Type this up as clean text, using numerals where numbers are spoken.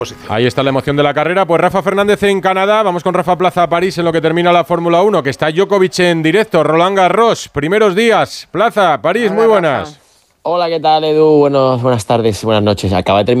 Ahí está la emoción de la carrera. Pues Rafa Fernández en Canadá. Vamos con Rafa Plaza a París en lo que termina la Fórmula 1, que está Djokovic en directo. Roland Garros, primeros días. Plaza, París, muy buenas. Hola, ¿qué tal, Edu? Buenas tardes, buenas noches. Acaba de terminar